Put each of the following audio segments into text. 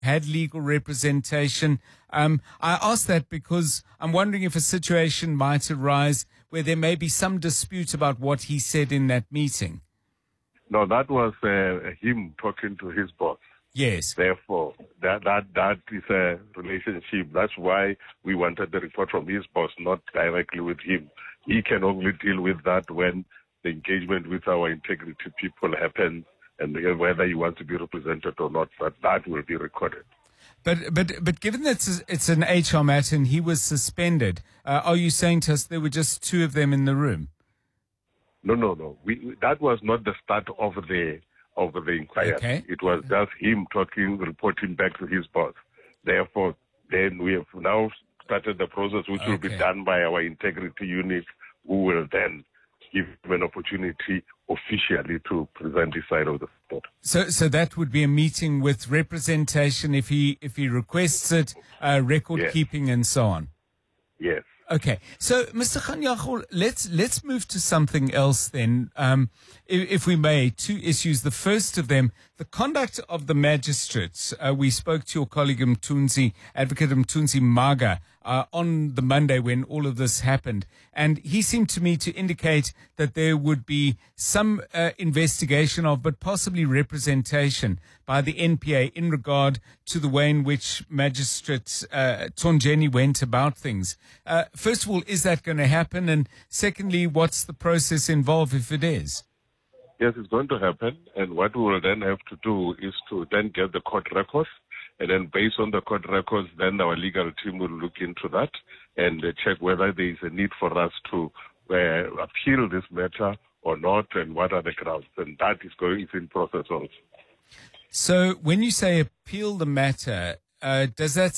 had legal representation. I ask that because I'm wondering if a situation might arise where there may be some dispute about what he said in that meeting. No, that was him talking to his boss. Yes. Therefore, that is a relationship. That's why we wanted the report from his boss, not directly with him. He can only deal with that when the engagement with our integrity people happens, and whether he wants to be represented or not, that will be recorded. But given that it's an HR matter and he was suspended, are you saying to us there were just two of them in the room? No. That was not the start of the inquiry. Okay. It was just him talking, reporting back to his boss. Therefore, then we have now started the process, which will be done by our integrity unit, who will then give him an opportunity officially to present his side of the report. So that would be a meeting with representation if he requests it, record keeping and so on. Yes. Okay, so Mr. Kganyago, let's move to something else then, if we may. Two issues. The first of them, the conduct of the magistrates. We spoke to your colleague Advocate Mthunzi Maga, on the Monday when all of this happened, and he seemed to me to indicate that there would be some investigation of, but possibly representation by the NPA in regard to the way in which Magistrate Tonjeni went about things. First of all, is that going to happen? And secondly, what's the process involved if it is? Yes, it's going to happen. And what we will then have to do is to then get the court records. And then based on the court records, then our legal team will look into that and check whether there is a need for us to appeal this matter or not, and what are the grounds. And that is in process also. So when you say appeal the matter, does that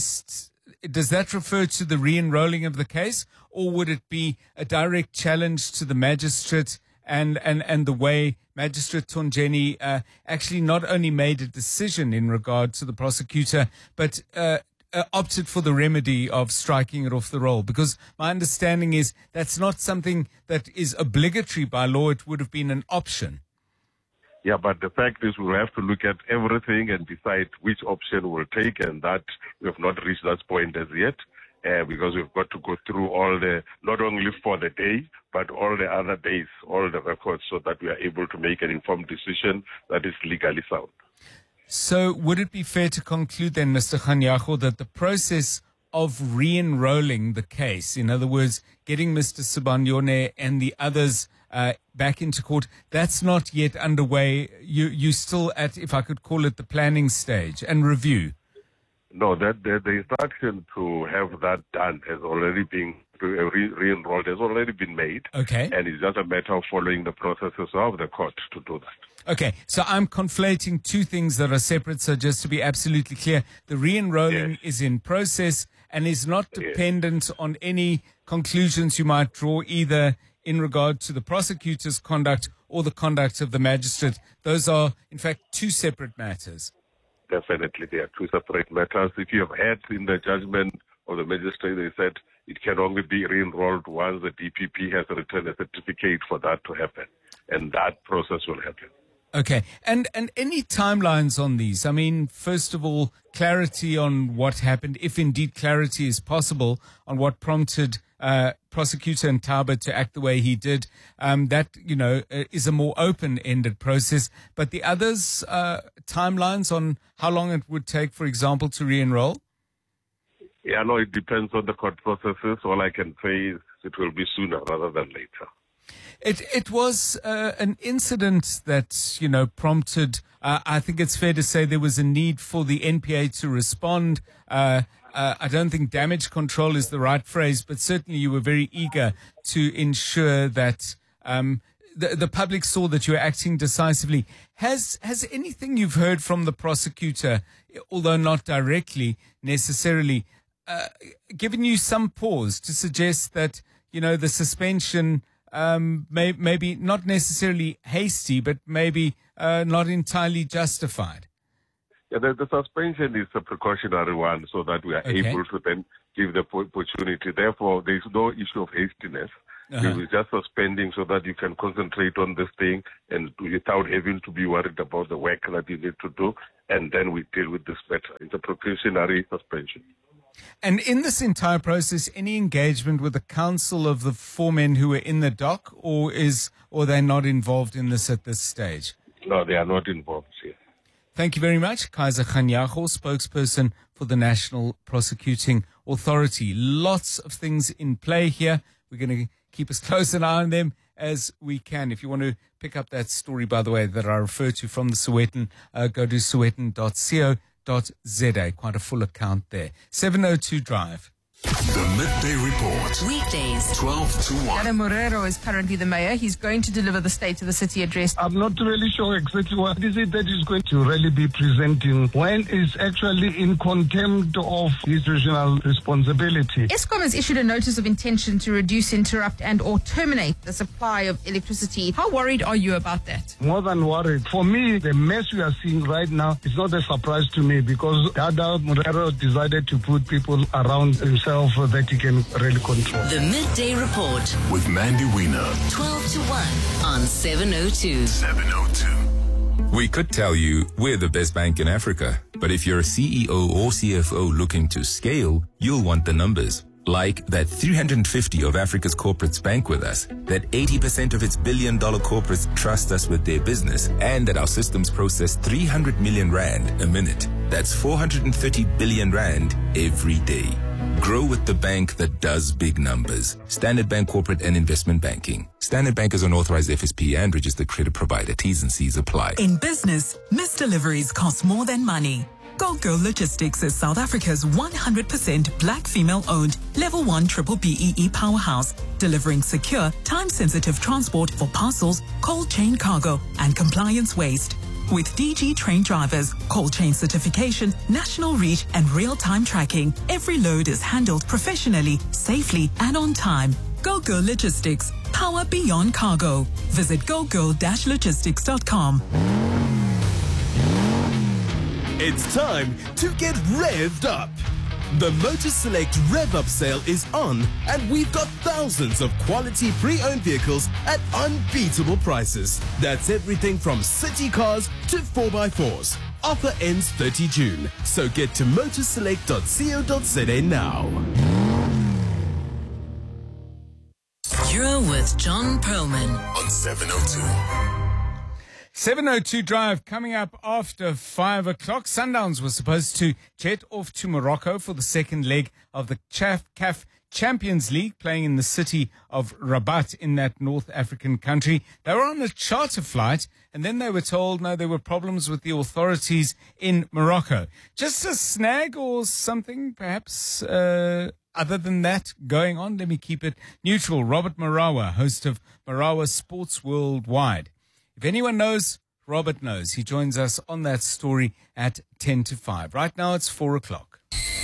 refer to the re-enrolling of the case, or would it be a direct challenge to the magistrate and the way Magistrate Tonjeni actually not only made a decision in regard to the prosecutor, but opted for the remedy of striking it off the roll? Because my understanding is that's not something that is obligatory by law. It would have been an option. Yeah, but the fact is we'll have to look at everything and decide which option we'll take, and that we have not reached that point as yet. Because we've got to go through all not only for the day, but all the other days, all the records, so that we are able to make an informed decision that is legally sound. So would it be fair to conclude then, Mr. Kganyago, that the process of re-enrolling the case, in other words, getting Mr. Sibanyoni and the others back into court, that's not yet underway? You're still at, if I could call it, the planning stage and review? No, the instruction to have that done has already been re-enrolled, has already been made. Okay. And it's just a matter of following the processes of the court to do that. Okay, so I'm conflating two things that are separate. So just to be absolutely clear, the re-enrolling is in process and is not dependent on any conclusions you might draw either in regard to the prosecutor's conduct or the conduct of the magistrate. Those are, in fact, two separate matters. Definitely, they are two separate matters. If you have heard in the judgment of the magistrate, they said it can only be re-enrolled once the DPP has returned a certificate for that to happen. And that process will happen. Okay. And any timelines on these? I mean, first of all, clarity on what happened, if indeed clarity is possible, on what prompted Prosecutor Ntaba to act the way he did. That, is a more open-ended process. But the others, timelines on how long it would take, for example, to re-enroll? Yeah, no, it depends on the court processes. All I can say is it will be sooner rather than later. It was an incident that, prompted, I think it's fair to say there was a need for the NPA to respond. I don't think damage control is the right phrase, but certainly you were very eager to ensure that the public saw that you were acting decisively. Has anything you've heard from the prosecutor, although not directly necessarily, given you some pause to suggest that, the suspension maybe not necessarily hasty, but maybe not entirely justified? Yeah, the suspension is a precautionary one so that we are able to then give the opportunity. Therefore, there is no issue of hastiness. We were just suspending so that you can concentrate on this thing and without having to be worried about the work that you need to do. And then we deal with this better. It's a precautionary suspension. And in this entire process, any engagement with the council of the 4 men who were in the dock, or they're not involved in this at this stage? No, they are not involved here. Thank you very much. Kaiser Kganyago, spokesperson for the National Prosecuting Authority. Lots of things in play here. We're going to keep as close an eye on them as we can. If you want to pick up that story, by the way, that I refer to from the Sowetan, go to sowetan.co.za. Quite a full account there. 702 Drive. The Midday Report. Weekdays, 12 to 1. Dada Morero is currently the mayor. He's going to deliver the State of the City address. I'm not really sure exactly what is it that he's going to really be presenting when it's actually in contempt of his regional responsibility. Eskom has issued a notice of intention to reduce, interrupt and or terminate the supply of electricity. How worried are you about that? More than worried. For me, the mess we are seeing right now is not a surprise to me because Dada Morero decided to put people around himself that he can really control. The Midday Report With Mandy Wiener. 12 to 1 on 702. 702. We could tell you we're the best bank in Africa, but if you're a CEO or CFO looking to scale, you'll want the numbers. Like that 350 of Africa's corporates bank with us, that 80% of its billion-dollar corporates trust us with their business, and that our systems process 300 million rand a minute. That's 430 billion rand every day. Grow with the bank that does big numbers. Standard Bank Corporate and Investment Banking. Standard Bank is an authorized FSP and registered credit provider. T's and C's apply. In business, missed deliveries cost more than money. GoGo Logistics is South Africa's 100% black female-owned Level 1 Triple BEE powerhouse, delivering secure, time-sensitive transport for parcels, cold chain cargo, and compliance waste. With DG trained drivers, cold chain certification, national reach, and real-time tracking, every load is handled professionally, safely, and on time. GoGo Logistics, power beyond cargo. Visit gogo-logistics.com. It's time to get revved up. The Motor Select Rev Up sale is on, and we've got thousands of quality pre-owned vehicles at unbeatable prices. That's everything from city cars to 4x4s. Offer ends 30 June, so get to motorselect.co.za now. You're with John Perlman On 702. 702 Drive coming up after 5 o'clock. Sundowns were supposed to jet off to Morocco for the second leg of the CAF Champions League, playing in the city of Rabat in that North African country. They were on a charter flight, and then they were told, no, there were problems with the authorities in Morocco. Just a snag or something, perhaps, other than that going on? Let me keep it neutral. Robert Marawa, host of Marawa Sports Worldwide. If anyone knows, Robert knows. He joins us on that story at 10 to 5. Right now it's 4 o'clock.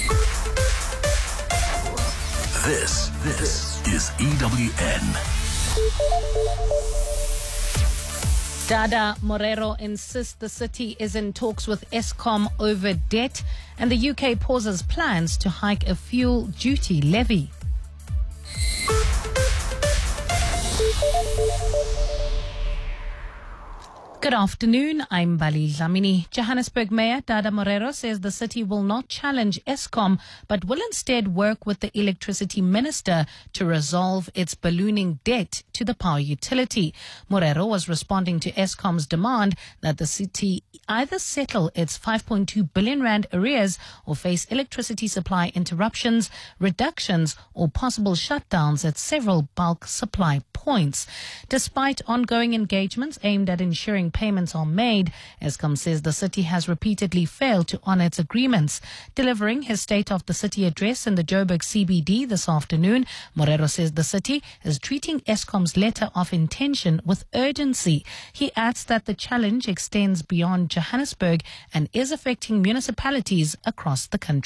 This is EWN. Dada Morero insists the city is in talks with Eskom over debt, and the UK pauses plans to hike a fuel duty levy. Good afternoon, I'm Bali Dlamini. Johannesburg Mayor Dada Morero says the city will not challenge Eskom, but will instead work with the electricity minister to resolve its ballooning debt to the power utility. Morero was responding to Eskom's demand that the city either settle its 5.2 billion rand arrears or face electricity supply interruptions, reductions, or possible shutdowns at several bulk supply points. Despite ongoing engagements aimed at ensuring payments are made, Eskom says the city has repeatedly failed to honour its agreements. Delivering his State of the City address in the Joburg CBD this afternoon, Morero says the city is treating Eskom's letter of intention with urgency. He adds that the challenge extends beyond Johannesburg and is affecting municipalities across the country.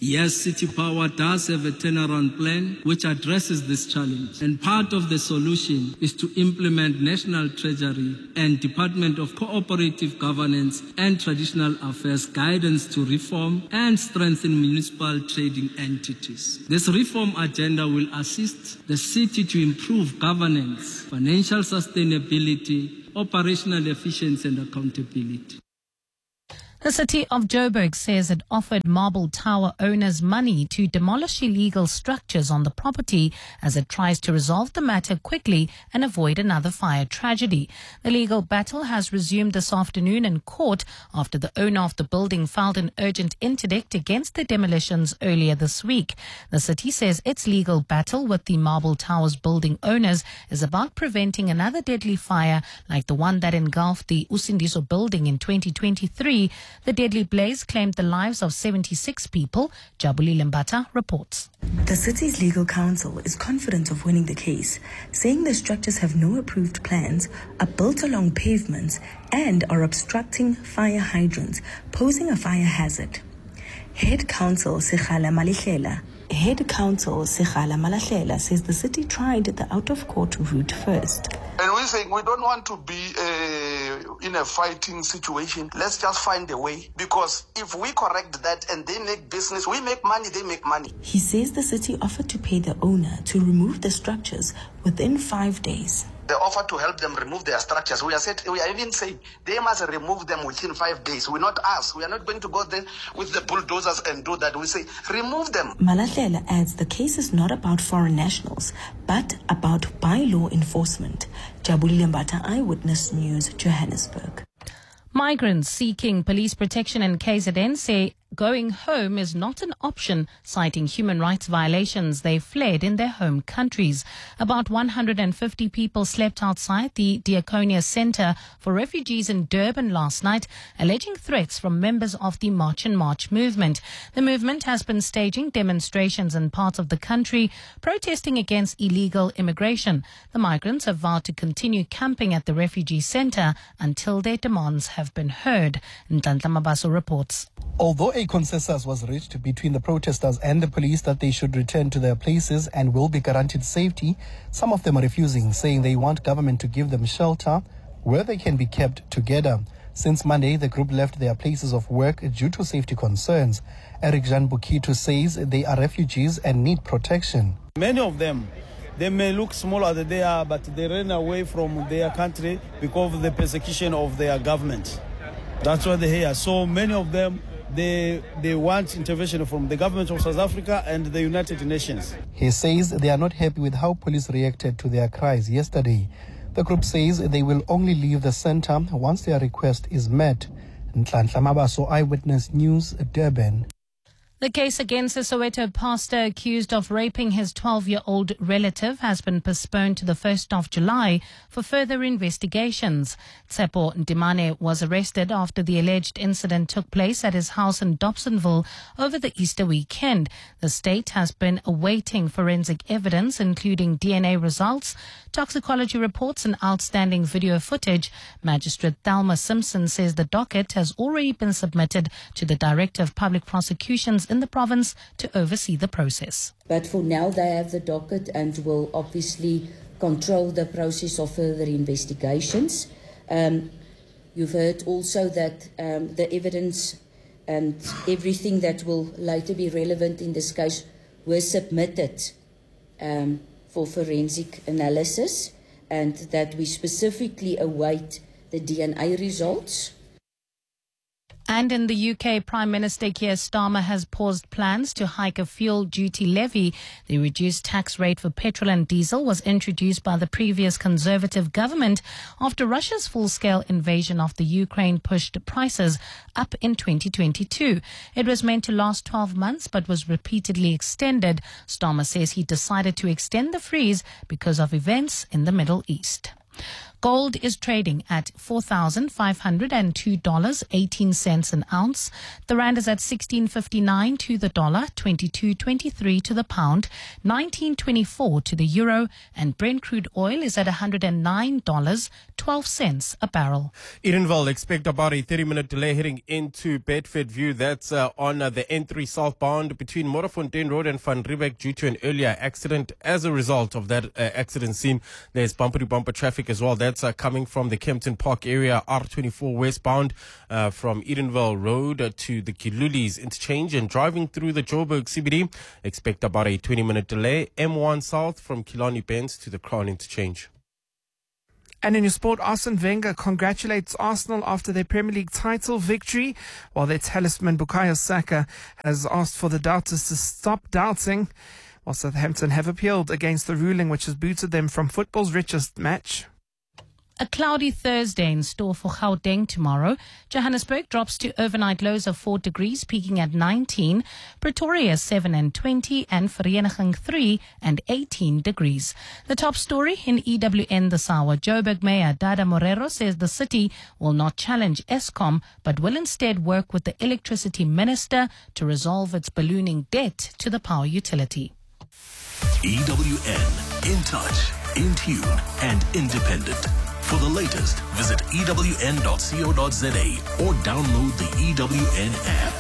Yes, City Power does have a turnaround plan which addresses this challenge. And part of the solution is to implement National Treasury and Department of Cooperative Governance and Traditional Affairs guidance to reform and strengthen municipal trading entities. This reform agenda will assist the city to improve governance, financial sustainability, operational efficiency and accountability. The city of Joburg says it offered Marble Tower owners money to demolish illegal structures on the property as it tries to resolve the matter quickly and avoid another fire tragedy. The legal battle has resumed this afternoon in court after the owner of the building filed an urgent interdict against the demolitions earlier this week. The city says its legal battle with the Marble Towers building owners is about preventing another deadly fire like the one that engulfed the Usindiso building in 2023. The deadly blaze claimed the lives of 76 people. Jabuli Limbata reports. The city's legal counsel is confident of winning the case, saying the structures have no approved plans, are built along pavements, and are obstructing fire hydrants, posing a fire hazard. Head counsel Sekhala Malahlela says the city tried the out-of-court route first. And we're saying we don't want to be in a fighting situation. Let's just find a way. Because if we correct that and they make business, we make money, they make money. He says the city offered to pay the owner to remove the structures within 5 days. They offer to help them remove their structures. We are even saying they must remove them within 5 days. We're not us. We are not going to go there with the bulldozers and do that. We say remove them. Malahlela adds the case is not about foreign nationals, but about bylaw enforcement. Jabuli Lembata, Eyewitness News, Johannesburg. Migrants seeking police protection in KZN say going home is not an option, citing human rights violations. They fled in their home countries. About 150 people slept outside the Diakonia Center for Refugees in Durban last night, alleging threats from members of the March and March movement. The movement has been staging demonstrations in parts of the country, protesting against illegal immigration. The migrants have vowed to continue camping at the refugee center until their demands have been heard. Ntantla Mabaso reports. Although a consensus was reached between the protesters and the police that they should return to their places and will be guaranteed safety, some of them are refusing, saying they want government to give them shelter where they can be kept together. Since Monday, the group left their places of work due to safety concerns. Eric Jean Bukito says they are refugees and need protection. Many of them, they may look smaller than they are, but they ran away from their country because of the persecution of their government. That's why they're here. So many of them, they want intervention from the government of South Africa and the United Nations. He says they are not happy with how police reacted to their cries yesterday. The group says they will only leave the center once their request is met. Nhlanhla Mabaso, Eyewitness News, Durban. The case against a Soweto pastor accused of raping his 12-year-old relative has been postponed to the 1st of July for further investigations. Tsepo Ndimane was arrested after the alleged incident took place at his house in Dobsonville over the Easter weekend. The state has been awaiting forensic evidence, including DNA results, toxicology reports and outstanding video footage. Magistrate Thelma Simpson says the docket has already been submitted to the Director of Public Prosecutions in the province to oversee the process. But for now they have the docket and will obviously control the process of further investigations. You've heard also that the evidence and everything that will later be relevant in this case was submitted for forensic analysis, and that we specifically await the DNA results. And in the UK, Prime Minister Keir Starmer has paused plans to hike a fuel duty levy. The reduced tax rate for petrol and diesel was introduced by the previous Conservative government after Russia's full-scale invasion of the Ukraine pushed prices up in 2022. It was meant to last 12 months but was repeatedly extended. Starmer says he decided to extend the freeze because of events in the Middle East. Gold is trading at $4,502.18 an ounce. The rand is at 16.59 to the dollar, 22.23 to the pound, 19.24 to the euro, and Brent crude oil is at $109.12 a barrel. Edenville expect about a 30-minute delay heading into Bedfordview. That's on the N3 southbound between Morafontein Road and Van Riebeek due to an earlier accident. As a result of that accident scene, there's bumper-to-bumper traffic as well. That's coming from the Kempton Park area, R24 westbound from Edenville Road to the Kilulis interchange, and driving through the Joburg CBD. Expect about a 20-minute delay. M1 south from Killarney Bends to the Crown interchange. And in your sport, Arsene Wenger congratulates Arsenal after their Premier League title victory, while their talisman Bukayo Saka has asked for the doubters to stop doubting, while Southampton have appealed against the ruling which has booted them from football's richest match. A cloudy Thursday in store for Gauteng tomorrow. Johannesburg drops to overnight lows of 4 degrees, peaking at 19. Pretoria 7 and 20, and Vereeniging 3 and 18 degrees. The top story in EWN this hour. Joburg Mayor Dada Morero says the city will not challenge Eskom, but will instead work with the electricity minister to resolve its ballooning debt to the power utility. EWN, in touch, in tune, and independent. For the latest, visit ewn.co.za or download the EWN app.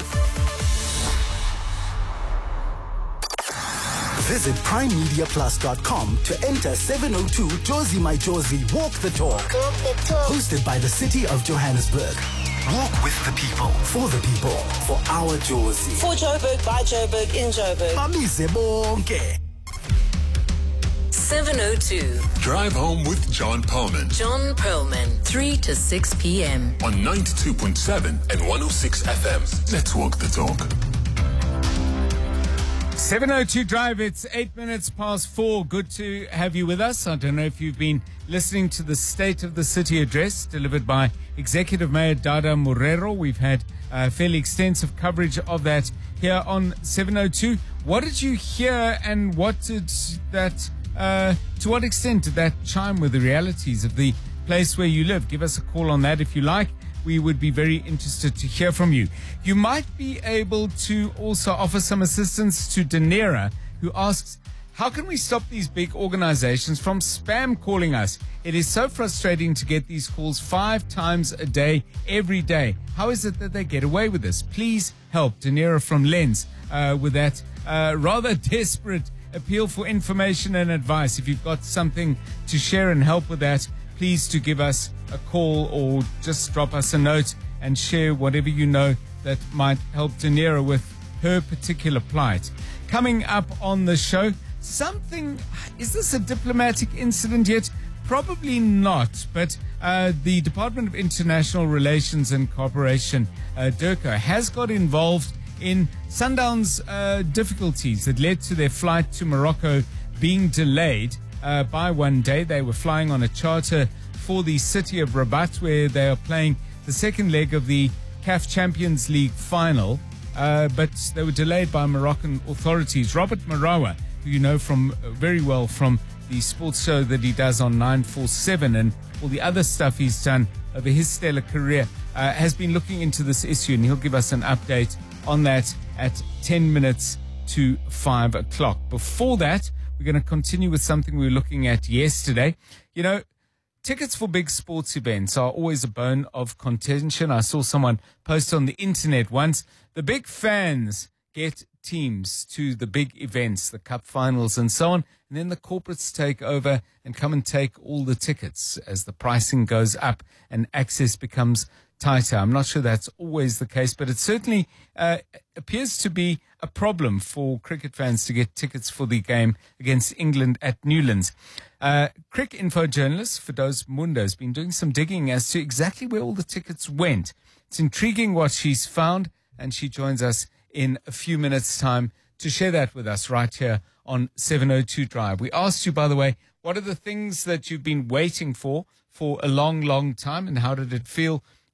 Visit primemediaplus.com to enter 702 Jozi My Jozi Walk the Talk. Hosted by the City of Johannesburg. Walk with the people, for the people, for our Jozi. For Joburg, by Joburg, in Joburg. Bamise bonke. 702. Drive home with John Perlman. John Perlman, 3 to 6 p.m. On 92.7 and 106 FM. Let's walk the talk. 702 Drive, it's 8 minutes past 4. Good to have you with us. I don't know if you've been listening to the State of the City address delivered by Executive Mayor Dada Morero. We've had fairly extensive coverage of that here on 702. What did you hear, and what did that, to what extent did that chime with the realities of the place where you live? Give us a call on that if you like. We would be very interested to hear from you. You might be able to also offer some assistance to Danera, who asks, how can we stop these big organizations from spam calling us? It is so frustrating to get these calls 5 times a day, every day. How is it that they get away with this? Please help Danera from Lens with that rather desperate appeal for information and advice. If you've got something to share and help with that, please do give us a call or just drop us a note and share whatever you know that might help Danera with her particular plight. Coming up on the show, is this a diplomatic incident yet? Probably not, but the Department of International Relations and Cooperation, DIRCO, has got involved in Sundown's difficulties that led to their flight to Morocco being delayed by 1 day. They were flying on a charter for the city of Rabat, where they are playing the second leg of the CAF Champions League final, but they were delayed by Moroccan authorities. Robert Marawa, who you know from very well from the sports show that he does on 947 and all the other stuff he's done over his stellar career, has been looking into this issue, and he'll give us an update on that at 10 minutes to 5 o'clock. Before that, we're going to continue with something we were looking at yesterday. You know, tickets for big sports events are always a bone of contention. I saw someone post on the internet once, the big fans get teams to the big events, the cup finals and so on, and then the corporates take over and come and take all the tickets as the pricing goes up and access becomes tighter. I'm not sure that's always the case, but it certainly appears to be a problem for cricket fans to get tickets for the game against England at Newlands. Cricket info journalist Firdous Munda has been doing some digging as to exactly where all the tickets went. It's intriguing what she's found, and she joins us in a few minutes' time to share that with us right here on 702 Drive. We asked you, by the way, what are the things that you've been waiting for a long, long time, and how did it feel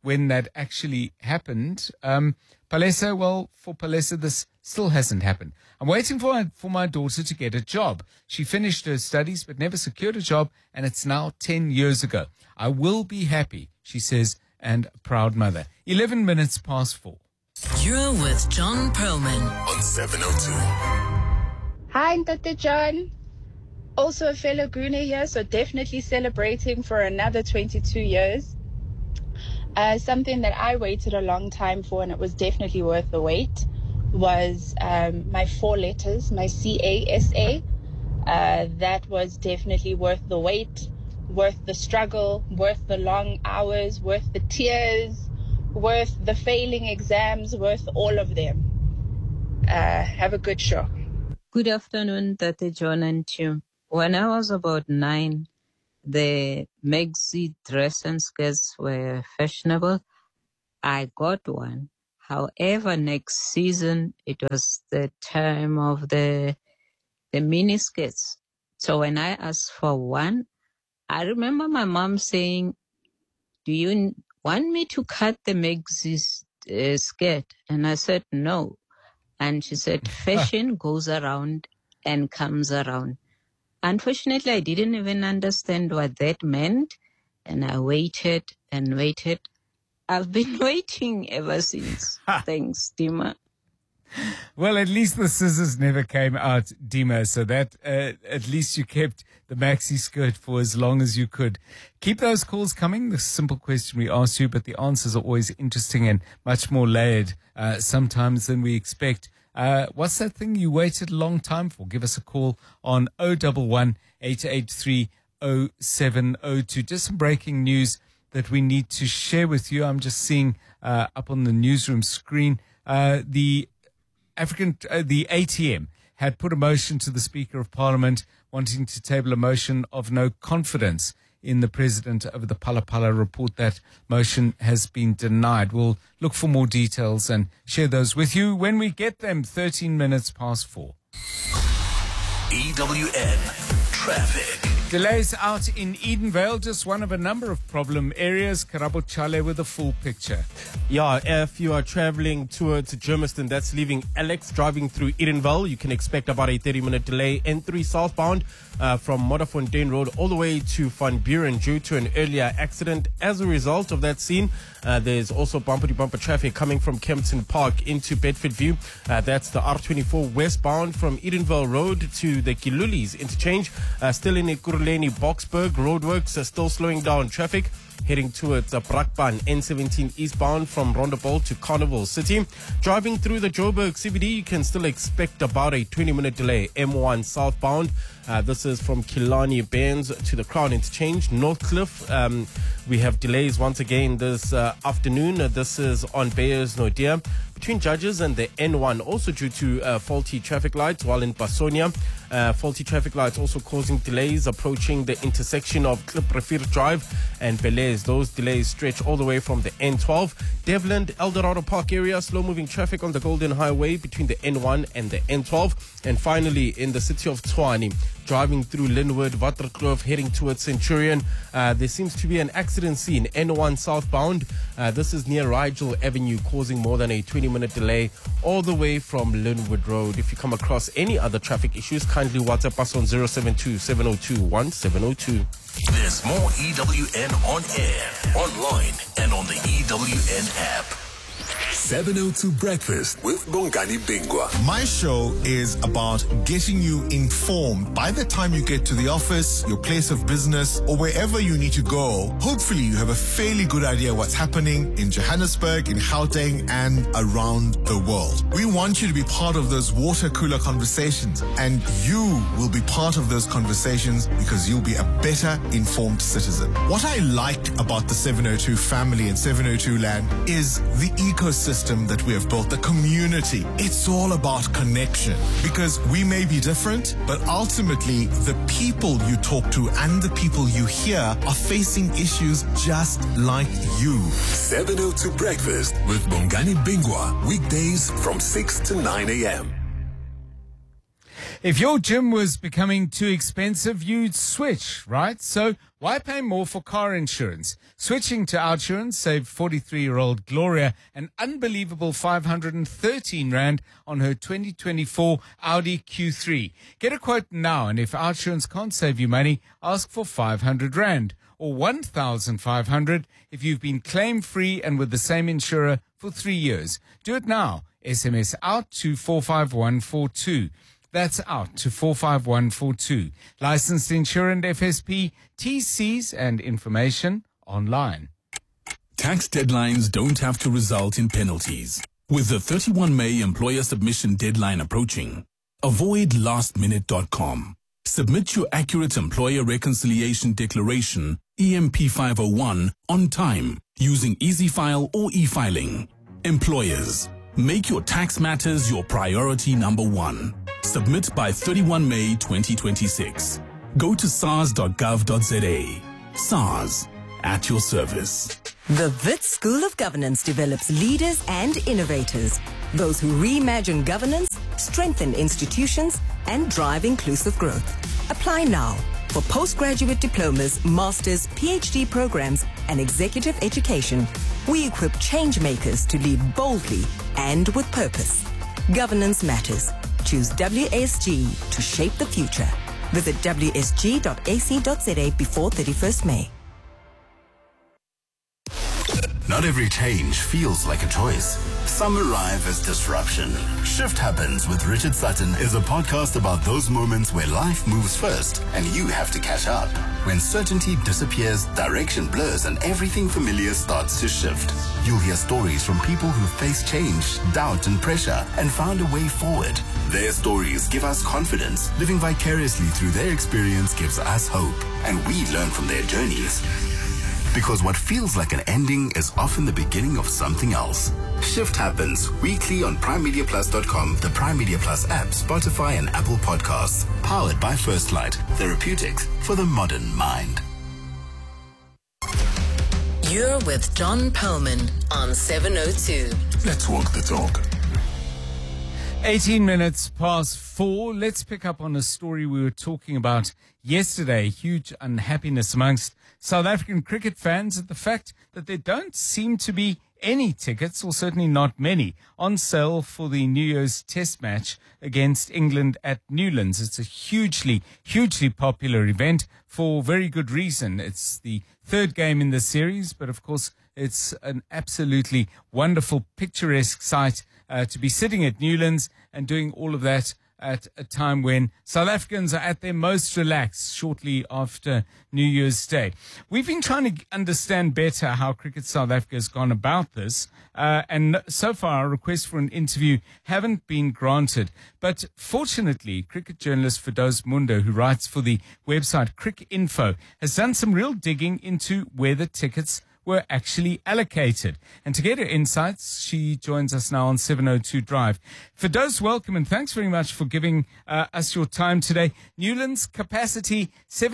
when that actually happened. Palesa, well, for Palesa, this still hasn't happened. I'm waiting for my daughter to get a job. She finished her studies but never secured a job, and it's now 10 years ago. I will be happy, she says, and a proud mother. 11 minutes past 4. You're with John Perlman on 702. Hi, Ntate John. Also a fellow Gooner here, so definitely celebrating for another 22 years. Something that I waited a long time for, and it was definitely worth the wait, was my 4 letters, my CASA. That was definitely worth the wait, worth the struggle, worth the long hours, worth the tears, worth the failing exams, worth all of them. Have a good show. Good afternoon, Tate John and Tim. When I was about 9, the maxi dress and skirts were fashionable. I got one. However, next season, it was the time of the mini skirts. So when I asked for one, I remember my mom saying, do you want me to cut the maxi skirt? And I said, no. And she said, fashion goes around and comes around. Unfortunately, I didn't even understand what that meant, and I waited and waited. I've been waiting ever since. Thanks, Dima. Well, at least the scissors never came out, Dima, so that at least you kept the maxi skirt for as long as you could. Keep those calls coming. The simple question we asked you, but the answers are always interesting and much more layered sometimes than we expect. What's that thing you waited a long time for? Give us a call on 011-883-0702. Just some breaking news that we need to share with you. I'm just seeing up on the newsroom screen, the ATM had put a motion to the Speaker of Parliament wanting to table a motion of no confidence in the President over the Phala Phala report. That motion has been denied. We'll look for more details and share those with you when we get them. 13 minutes past 4. EWN Traffic. Delays out in Edenvale, just one of a number of problem areas. Karabo Chale with a full picture. Yeah, if you are traveling towards Germiston, that's leaving Alex driving through Edenvale. You can expect about a 30-minute delay. N3 southbound from Modderfontein Road all the way to Van Buren due to an earlier accident. As a result of that scene, there's also bumper-to-bumper traffic coming from Kempton Park into Bedford View. That's the R24 westbound from Edenvale Road to the Kilulis interchange. Still in Ekurhuleni Boksburg, roadworks are still slowing down traffic. Heading towards Brakpan, N17 eastbound from Rondebosch to Carnival City. Driving through the Joburg CBD, you can still expect about a 20-minute delay. M1 southbound, this is from Killarney Bairns to the Crown Interchange. Northcliffe, we have delays once again this afternoon. This is on Bayers Nodia between Judges and the N1, also due to faulty traffic lights, while in Basonia, faulty traffic lights also causing delays approaching the intersection of Kliprefir Drive and Belaise. Those delays stretch all the way from the N12. Devland, Eldorado Park area, slow-moving traffic on the Golden Highway between the N1 and the N12. And finally, in the city of Tshwane, driving through Linwood, Waterkloof, heading towards Centurion, there seems to be an accident scene, N1 southbound. This is near Rigel Avenue, causing more than a 20-minute delay all the way from Linwood Road. If you come across any other traffic issues, kindly WhatsApp us on 072-702-1702. There's more EWN on air, online, and on the EWN app. 702 Breakfast with Bongani Bingwa. My show is about getting you informed by the time you get to the office, your place of business, or wherever you need to go. Hopefully you have a fairly good idea what's happening in Johannesburg, in Gauteng, and around the world. We want you to be part of those water cooler conversations, and you will be part of those conversations because you'll be a better informed citizen. What I liked about the 702 family and 702 land is the ecosystem that we have built, the community. It's all about connection because we may be different, but ultimately the people you talk to and the people you hear are facing issues just like you. 702 Breakfast with Bongani Bingwa, weekdays from 6 to 9 a.m. If your gym was becoming too expensive, you'd switch, right? So why pay more for car insurance? Switching to Outsurance saved 43-year-old Gloria an unbelievable 513 Rand on her 2024 Audi Q3. Get a quote now, and if Outsurance can't save you money, ask for 500 Rand or 1,500 if you've been claim-free and with the same insurer for 3 years. Do it now. SMS out to 45142. That's out to 45142. Licensed insurance FSP, TCs and information online. Tax deadlines don't have to result in penalties. With the 31 May employer submission deadline approaching, avoid lastminute.com. Submit your accurate employer reconciliation declaration, EMP 501, on time using EasyFile or e-filing. Employers, make your tax matters your priority number one. Submit by 31 May 2026. Go to sars.gov.za. SARS, at your service. The Wits School of Governance develops leaders and innovators, those who reimagine governance, strengthen institutions, and drive inclusive growth. Apply now for postgraduate diplomas, masters, PhD programs, and executive education. We equip change makers to lead boldly and with purpose. Governance matters. Choose WSG to shape the future. Visit wsg.ac.za before 31st May. Not every change feels like a choice. Some arrive as disruption. Shift Happens with Richard Sutton is a podcast about those moments where life moves first and you have to catch up. When certainty disappears, direction blurs, and everything familiar starts to shift. You'll hear stories from people who faced change, doubt, and pressure and found a way forward. Their stories give us confidence. Living vicariously through their experience gives us hope, and we learn from their journeys. Because what feels like an ending is often the beginning of something else. Shift Happens weekly on PrimeMediaPlus.com, the Prime Media Plus app, Spotify, and Apple Podcasts. Powered by First Light, therapeutics for the modern mind. You're with John Perlman on 702. Let's walk the talk. 18 minutes past 4. Let's pick up on a story we were talking about yesterday. Huge unhappiness amongst South African cricket fans at the fact that there don't seem to be any tickets, or certainly not many, on sale for the New Year's Test match against England at Newlands. It's a hugely popular event for very good reason. It's the third game in the series, but of course it's an absolutely wonderful, picturesque sight to be sitting at Newlands and doing all of that at a time when South Africans are at their most relaxed shortly after New Year's Day. We've been trying to understand better how Cricket South Africa has gone about this, and so far our requests for an interview haven't been granted. But fortunately, cricket journalist Firdaus Mundo, who writes for the website Cricinfo, has done some real digging into where the tickets were actually allocated. And to get her insights, she joins us now on 702 Drive. Firdaus, welcome, and thanks very much for giving us your time today. Newlands capacity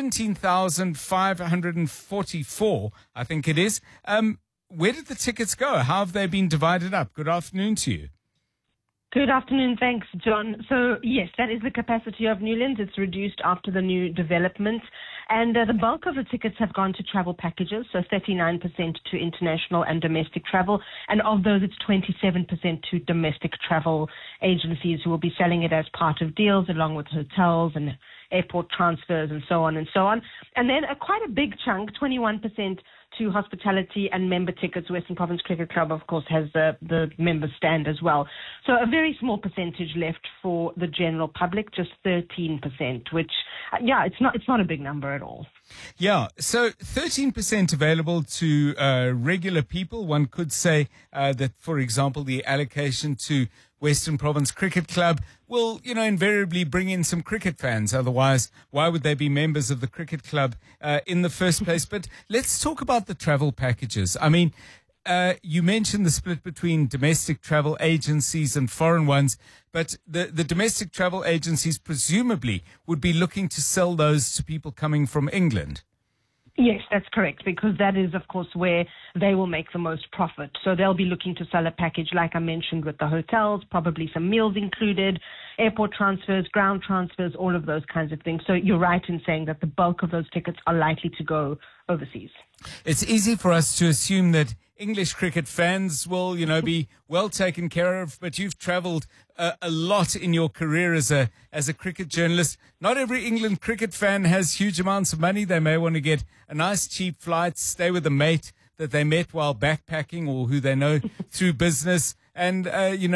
17,544, I think it is. Where did the tickets go? How have they been divided up? Good afternoon to you. Good afternoon. Thanks, John. So, yes, that is the capacity of Newlands. It's reduced after the new developments. And the bulk of the tickets have gone to travel packages, so 39% to international and domestic travel. And of those, it's 27% to domestic travel agencies who will be selling it as part of deals along with hotels and airport transfers and so on and so on. And then quite a big chunk, 21%, to hospitality and member tickets. Western Province Cricket Club, of course, has the member stand as well. So a very small percentage left for the general public, just 13%, which, it's not a big number at all. Yeah, so 13% available to regular people. One could say that, for example, the allocation to Western Province Cricket Club will, invariably bring in some cricket fans. Otherwise, why would they be members of the cricket club in the first place? But let's talk about the travel packages. I mean, you mentioned the split between domestic travel agencies and foreign ones, but the domestic travel agencies presumably would be looking to sell those to people coming from England. Yes, that's correct, because that is, of course, where they will make the most profit. So they'll be looking to sell a package, like I mentioned, with the hotels, probably some meals included, airport transfers, ground transfers, all of those kinds of things. So you're right in saying that the bulk of those tickets are likely to go overseas. It's easy for us to assume that English cricket fans will, be well taken care of, but you've travelled a lot in your career as a cricket journalist. Not every England cricket fan has huge amounts of money. They may want to get a nice cheap flight, stay with a mate that they met while backpacking or who they know through business, and,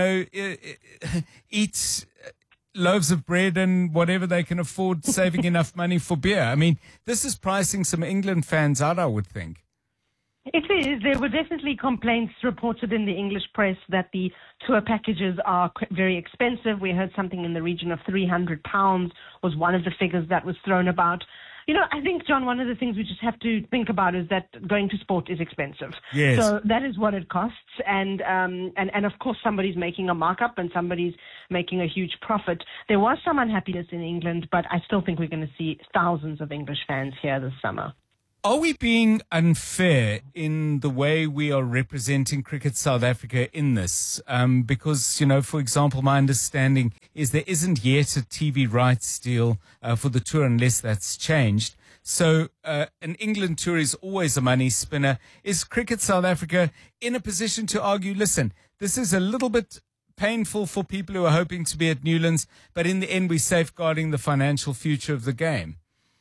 eat loaves of bread and whatever they can afford, saving enough money for beer. I mean, this is pricing some England fans out, I would think. It is. There were definitely complaints reported in the English press that the tour packages are very expensive. We heard something in the region of £300 was one of the figures that was thrown about. I think, John, one of the things we just have to think about is that going to sport is expensive. Yes. So that is what it costs. And of course, somebody's making a markup and somebody's making a huge profit. There was some unhappiness in England, but I still think we're going to see thousands of English fans here this summer. Are we being unfair in the way we are representing Cricket South Africa in this? Because, for example, my understanding is there isn't yet a TV rights deal for the tour unless that's changed. So an England tour is always a money spinner. Is Cricket South Africa in a position to argue, listen, this is a little bit painful for people who are hoping to be at Newlands, but in the end we're safeguarding the financial future of the game?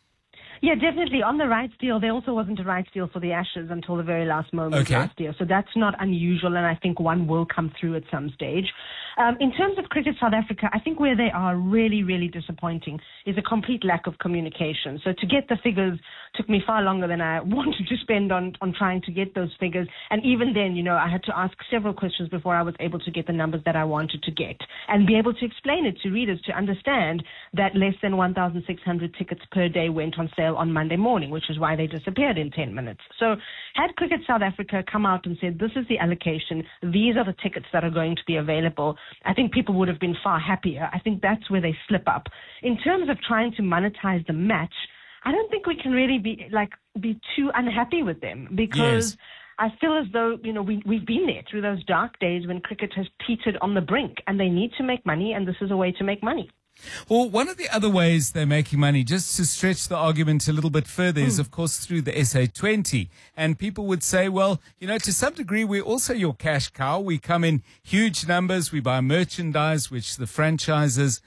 Yeah, definitely. On the rights deal, there also wasn't a rights deal for the Ashes until the very last moment last year. So that's not unusual, and I think one will come through at some stage. In terms of Cricket South Africa, I think where they are really, really disappointing is a complete lack of communication. So to get the figures took me far longer than I wanted to spend on trying to get those figures. And even then, I had to ask several questions before I was able to get the numbers that I wanted to get and be able to explain it to readers to understand that less than 1,600 tickets per day went on sale on Monday morning, which is why they disappeared in 10 minutes. So had Cricket South Africa come out and said, this is the allocation, these are the tickets that are going to be available, I think people would have been far happier. I think that's where they slip up. In terms of trying to monetize the match, I don't think we can really be too unhappy with them because I feel as though, we've been there through those dark days when cricket has teetered on the brink, and they need to make money, and this is a way to make money. Well, one of the other ways they're making money, just to stretch the argument a little bit further, is, of course, through the SA20. And people would say, well, to some degree, we're also your cash cow. We come in huge numbers. We buy merchandise, which the franchises,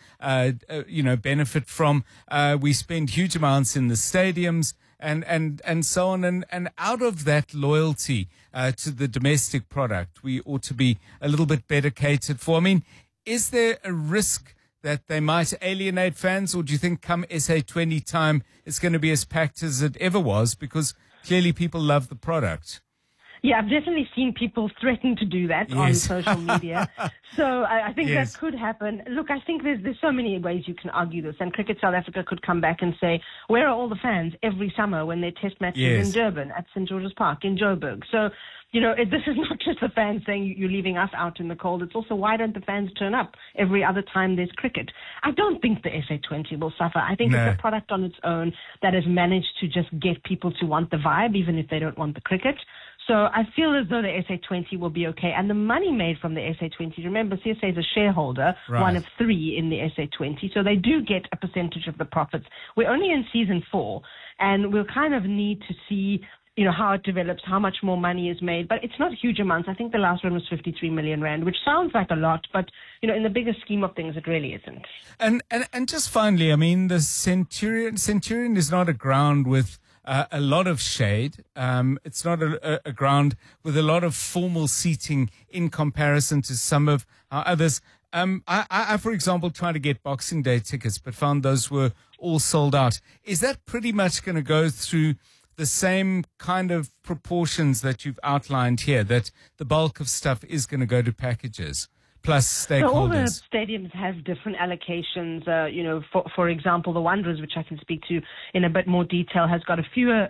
benefit from. We spend huge amounts in the stadiums and so on. And out of that loyalty to the domestic product, we ought to be a little bit better catered for. I mean, is there a risk that they might alienate fans, or do you think come SA20 time it's going to be as packed as it ever was, because clearly people love the product? Yeah, I've definitely seen people threaten to do that on social media. So I think that could happen. Look, I think there's so many ways you can argue this. And Cricket South Africa could come back and say, where are all the fans every summer when their test matches in Durban, at St. George's Park, in Joburg? So, this is not just the fans saying you're leaving us out in the cold. It's also, why don't the fans turn up every other time there's cricket? I don't think the SA20 will suffer. I think it's a product on its own that has managed to just get people to want the vibe, even if they don't want the cricket. So I feel as though the SA20 will be okay. And the money made from the SA20, remember, CSA is a shareholder, one of 3 in the SA20. So they do get a percentage of the profits. We're only in season 4, and we'll kind of need to see how it develops, how much more money is made. But it's not huge amounts. I think the last one was 53 million rand, which sounds like a lot, but, in the bigger scheme of things, it really isn't. And just finally, I mean, the Centurion is not a ground with a lot of shade. It's not a ground with a lot of formal seating in comparison to some of our others. I, for example, tried to get Boxing Day tickets, but found those were all sold out. Is that pretty much going to go through the same kind of proportions that you've outlined here, that the bulk of stuff is going to go to packages plus stakeholders? So all the stadiums have different allocations. For example, the Wanderers, which I can speak to in a bit more detail, has got a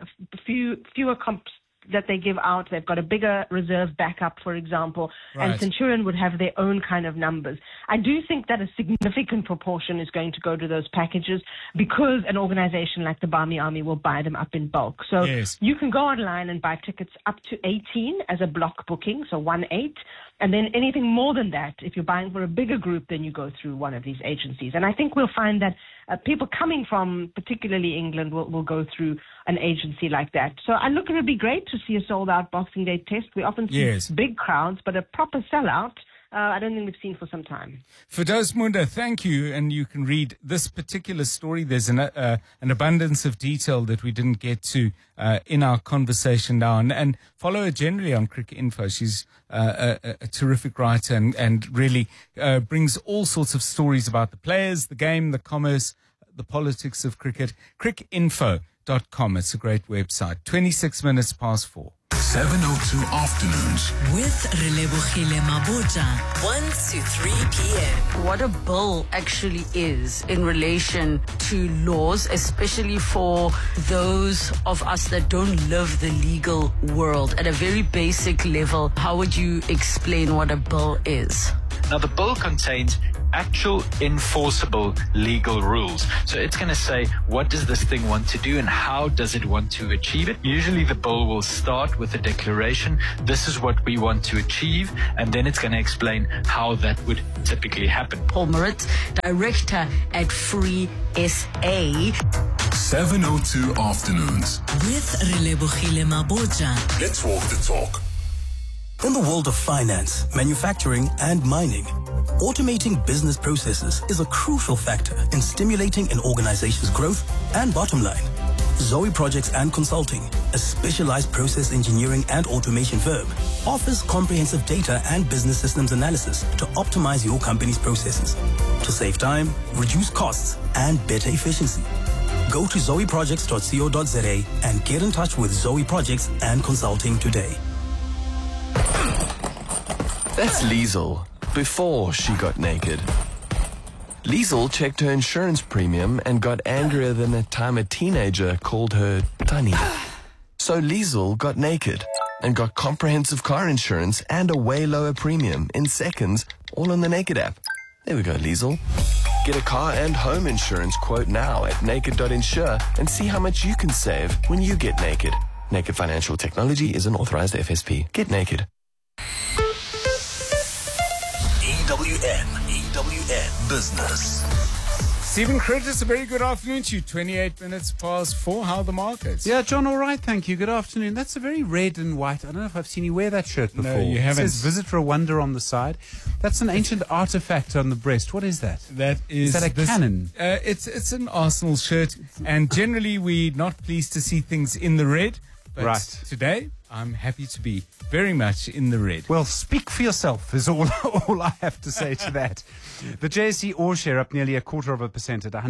fewer comps that they give out. They've got a bigger reserve backup, for example, and Centurion would have their own kind of numbers. I do think that a significant proportion is going to go to those packages because an organization like the Barmy Army will buy them up in bulk. So you can go online and buy tickets up to 18 as a block booking, so 1-8. And then anything more than that, if you're buying for a bigger group, then you go through one of these agencies. And I think we'll find that people coming from particularly England will go through an agency like that. So I look, it would be great to see a sold-out Boxing Day test. We often see big crowds, but a proper sellout, I don't think we've seen for some time. Firdaus Munda, thank you. And you can read this particular story. There's an abundance of detail that we didn't get to in our conversation now. And follow her generally on Cricket Info. She's a terrific writer and really brings all sorts of stories about the players, the game, the commerce, the politics of cricket. Cricinfo.com. It's a great website. 26 minutes past 4. 702 Afternoons. With Relebohile Mabota, 1 to 3 p.m. What a bill actually is in relation to laws, especially for those of us that don't live the legal world. At a very basic level, how would you explain what a bill is? Now, the bill contains actual enforceable legal rules. So it's going to say, what does this thing want to do and how does it want to achieve it? Usually the bill will start with a declaration, this is what we want to achieve, and then it's going to explain how that would typically happen. Paul Moritz, director at Free SA. 702 Afternoons. With Relebohile Mabota. Let's walk the talk. In the world of finance, manufacturing, and mining, automating business processes is a crucial factor in stimulating an organization's growth and bottom line. Zoe Projects and Consulting, a specialized process engineering and automation firm, offers comprehensive data and business systems analysis to optimize your company's processes, to save time, reduce costs, and better efficiency. Go to zoeprojects.co.za and get in touch with Zoe Projects and Consulting today. That's Liesel, before she got naked. Liesel checked her insurance premium and got angrier than the time a teenager called her Tunny. So Liesel got naked and got comprehensive car insurance and a way lower premium in seconds, all on the Naked app. There we go, Liesel. Get a car and home insurance quote now at naked.insure and see how much you can save when you get naked. Naked Financial Technology is an authorized FSP. Get naked. EWN Business. Stephen Curtis, a very good afternoon to you. 28 minutes past 4. How are the markets? Yeah, John, all right, thank you. Good afternoon. That's a very red and white. I don't know if I've seen you wear that shirt before. No, you haven't. It says Visit Rwanda on the side. That's an ancient artifact on the breast. What is that? Is that a cannon? It's an Arsenal shirt, and generally we're not pleased to see things in the red. But today, I'm happy to be very much in the red. Well, speak for yourself is all I have to say to that. The JSE All Share up nearly 0.25% at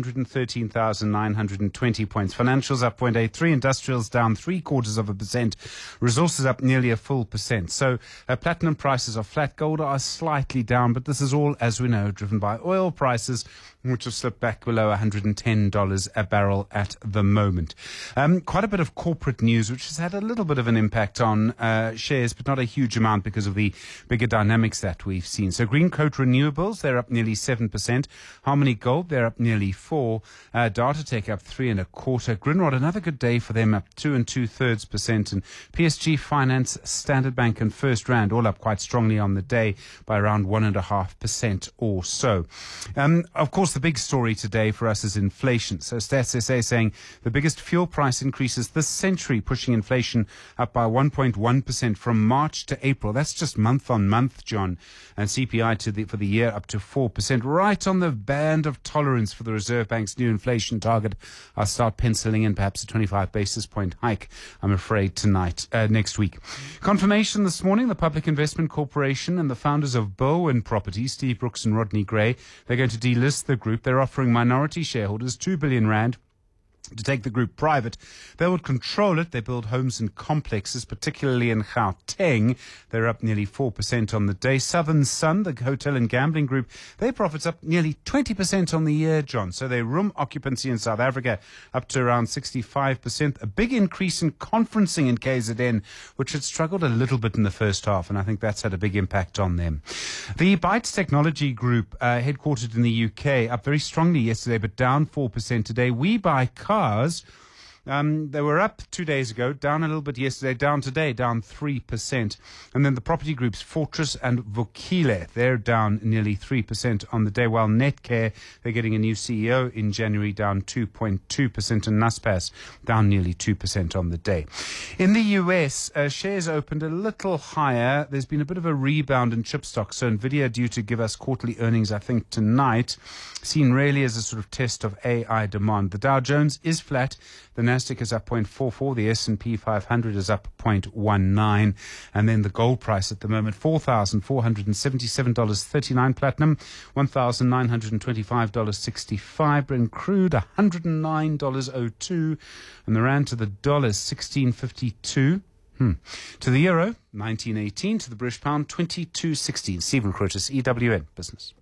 113,920 points. Financials up 0.83%. Industrials down 0.75%. Resources up nearly 1%. So platinum prices are flat. Gold are slightly down, but this is all, as we know, driven by oil prices, which have slipped back below $110 a barrel at the moment. Quite a bit of corporate news, which has had a little bit of an impact on shares, but not a huge amount because of the bigger dynamics that we've seen. So Greencoat Renewables, they're up nearly 7%. Harmony Gold, they're up nearly 4%. Datatech up 3.25%. Grindrod, another good day for them, up 2 2/3%. And PSG Finance, Standard Bank, and First Rand all up quite strongly on the day by around 1.5% or so. Of course, the big story today for us is inflation. So Stats SA saying the biggest fuel price increases this century, pushing inflation up by 1.1% from March to April. That's just month on month, John. And CPI for the year up to 4%, right on the band of tolerance for the Reserve Bank's new inflation target. I'll start penciling in perhaps a 25 basis point hike, I'm afraid, next week. Confirmation this morning, the Public Investment Corporation and the founders of Bowen Properties, Steve Brooks and Rodney Gray, they're going to delist the group. They're offering minority shareholders 2 billion rand to take the group private. They would control it. They build homes and complexes, particularly in Gauteng. They're up nearly 4% on the day. Southern Sun, the hotel and gambling group, their profits up nearly 20% on the year, John. So their room occupancy in South Africa up to around 65%. A big increase in conferencing in KZN, which had struggled a little bit in the first half, and I think that's had a big impact on them. The Bytes Technology Group, headquartered in the UK, up very strongly yesterday, but down 4% today. We Buy Cars, They were up 2 days ago, down a little bit yesterday, down today, down 3%. And then the property groups Fortress and Vukile, they're down nearly 3% on the day, while Netcare, they're getting a new CEO in January, down 2.2%, and Naspers down nearly 2% on the day. In the US, shares opened a little higher. There's been a bit of a rebound in chip stocks, so Nvidia due to give us quarterly earnings, I think, tonight, seen really as a sort of test of AI demand. The Dow Jones is flat. The Nasdaq is up 0.44. The S&P 500 is up 0.19. And then the gold price at the moment, $4,477.39 platinum, $1,925.65. Brent crude, $109.02. And the rand to the dollar is 16.52. To the euro, 19.18. To the British pound, 22.16. Stephen Crotus, EWN Business.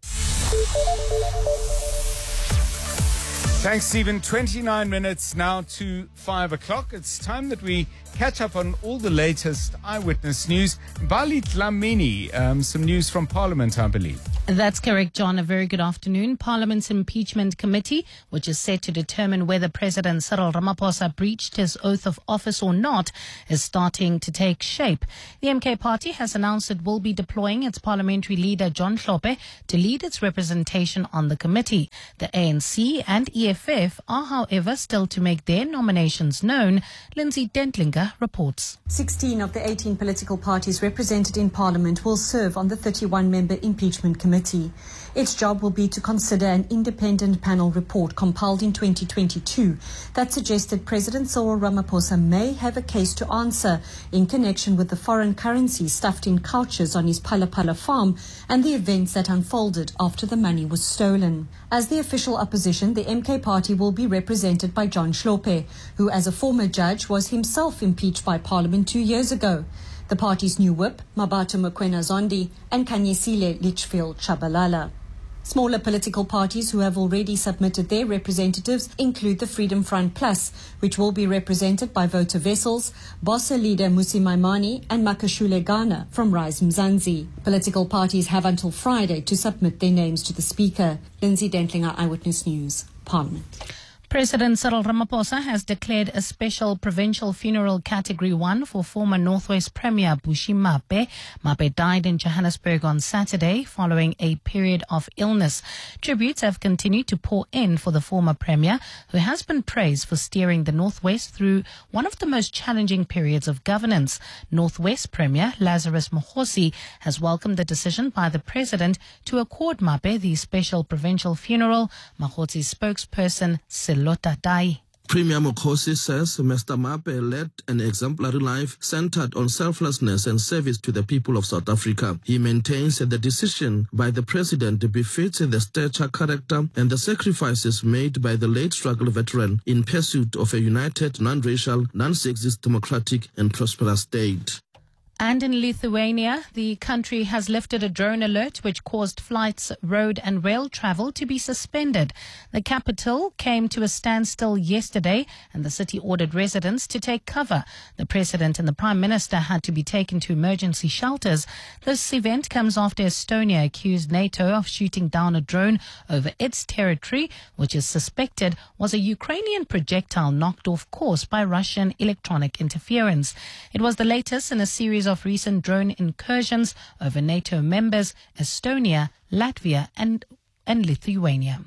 Thanks, Stephen. 29 minutes now to 5 o'clock. It's time that we catch up on all the latest eyewitness news. Bali Dlamini, some news from Parliament, I believe. That's correct, John. A very good afternoon. Parliament's impeachment committee, which is set to determine whether President Cyril Ramaphosa breached his oath of office or not, is starting to take shape. The MK party has announced it will be deploying its parliamentary leader, John Hlophe, to lead its representation on the committee. The ANC and EFF are, however, still to make their nominations known. Lindsay Dentlinger reports. 16 of the 18 political parties represented in Parliament will serve on the 31-member impeachment committee. Its job will be to consider an independent panel report compiled in 2022 that suggested President Cyril Ramaphosa may have a case to answer in connection with the foreign currency stuffed in couches on his Phala farm and the events that unfolded after the money was stolen. As the official opposition, the MK party will be represented by John Hlophe, who as a former judge was himself impeached by Parliament 2 years ago. The party's new whip, Mabato Mokoena Zondi, and Kanyesile Litchfield Chabalala. Smaller political parties who have already submitted their representatives include the Freedom Front Plus, which will be represented by Voter Wessels, Bossa leader Musi Maimane, and Makashule Ghana from Rise Mzansi. Political parties have until Friday to submit their names to the Speaker. Lindsay Dentlinger, Eyewitness News, Parliament. President Cyril Ramaphosa has declared a special provincial funeral Category 1 for former Northwest Premier Bushi Mape. Mape died in Johannesburg on Saturday following a period of illness. Tributes have continued to pour in for the former Premier, who has been praised for steering the Northwest through one of the most challenging periods of governance. Northwest Premier Lazarus Mohosi has welcomed the decision by the President to accord Mape the special provincial funeral. Mohosi's spokesperson, Lota Dai. Premier Mokhosi says Mr. Mape led an exemplary life centered on selflessness and service to the people of South Africa. He maintains that the decision by the president befits the stature, character, and the sacrifices made by the late struggle veteran in pursuit of a united, non-racial, non-sexist, democratic, and prosperous state. And in Lithuania, the country has lifted a drone alert which caused flights, road and rail travel to be suspended. The capital came to a standstill yesterday and the city ordered residents to take cover. The president and the prime minister had to be taken to emergency shelters. This event comes after Estonia accused NATO of shooting down a drone over its territory, which is suspected was a Ukrainian projectile knocked off course by Russian electronic interference. It was the latest in a series of recent drone incursions over NATO members Estonia, Latvia and Lithuania.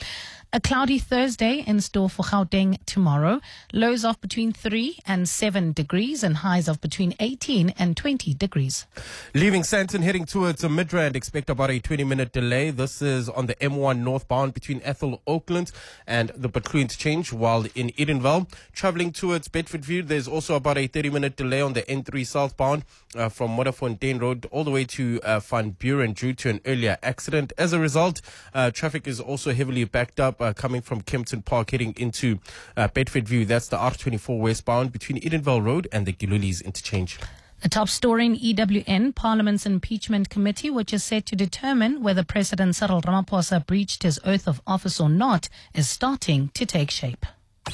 A cloudy Thursday in store for Gauteng tomorrow. Lows of between 3 and 7 degrees and highs of between 18 and 20 degrees. Leaving Sandton, heading towards Midrand, expect about a 20-minute delay. This is on the M1 northbound between Ethel Oakland and the Butlu interchange, while in Edenvale. Traveling towards Bedfordview, there's also about a 30-minute delay on the N3 southbound from Modderfontein Road all the way to Van Buren due to an earlier accident. As a result, traffic is also heavily backed up coming from Kempton Park heading into Bedfordview. That's the R24 westbound between Edenvale Road and the Gilulis interchange. The top story in EWN, Parliament's impeachment committee, which is set to determine whether President Cyril Ramaphosa breached his oath of office or not, is starting to take shape.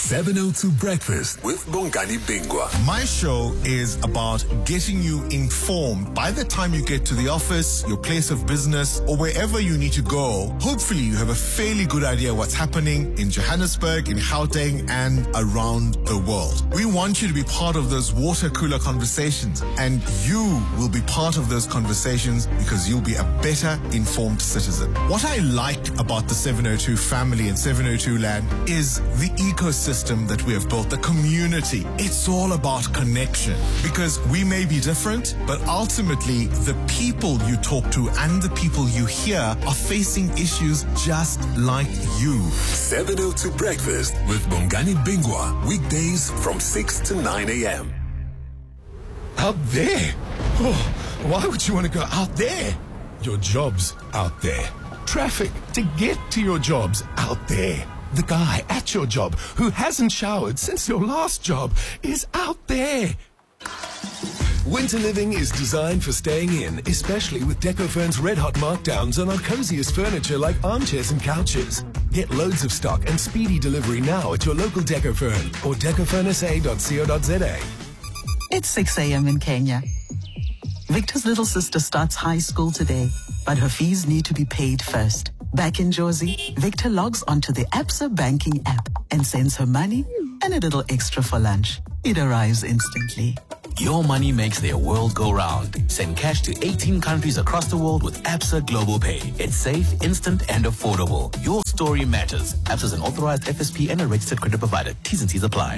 702 Breakfast with Bongani Bingwa. My show is about getting you informed by the time you get to the office, your place of business, or wherever you need to go. Hopefully you have a fairly good idea what's happening in Johannesburg, in Gauteng, and around the world. We want you to be part of those water cooler conversations, and you will be part of those conversations because you'll be a better informed citizen. What I like about the 702 family and 702 land is the ecosystem that we have built, the community. It's all about connection because we may be different, but ultimately the people you talk to and the people you hear are facing issues just like you. 702 Breakfast with Bongani Bingwa. Weekdays from 6 to 9 a.m. Out there? Oh, why would you want to go out there? Your job's out there. Traffic to get to your job's out there. The guy at your job who hasn't showered since your last job is out there. Winter living is designed for staying in, especially with Decofern's red hot markdowns on our coziest furniture like armchairs and couches. Get loads of stock and speedy delivery now at your local Decofern or decofernsa.co.za. It's 6 a.m. in Kenya. Victor's little sister starts high school today, but her fees need to be paid first. Back in Jozi, Victor logs onto the Absa banking app and sends her money and a little extra for lunch. It arrives instantly. Your money makes their world go round. Send cash to 18 countries across the world with Absa Global Pay. It's safe, instant, and affordable. Your story matters. Absa is an authorized FSP and a registered credit provider. T's and C's apply.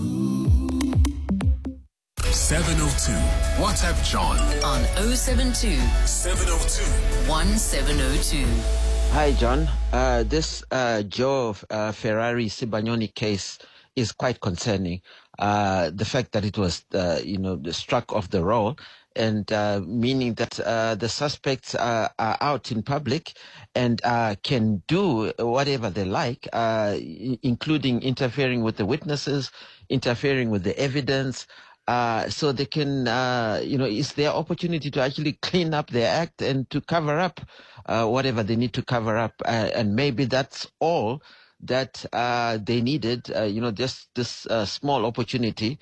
702. WhatsApp John on 072 702 1702. Hi, John. This Joe Ferrari Sibanyoni case is quite concerning. The fact that it was, struck off the roll, and meaning that the suspects are out in public and can do whatever they like, including interfering with the witnesses, interfering with the evidence. So they can, it's their opportunity to actually clean up their act and to cover up whatever they need to cover up. And maybe that's all that they needed, just this small opportunity,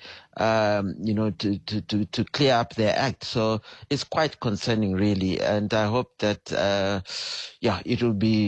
to clear up their act. So it's quite concerning, really. And I hope that, it will be,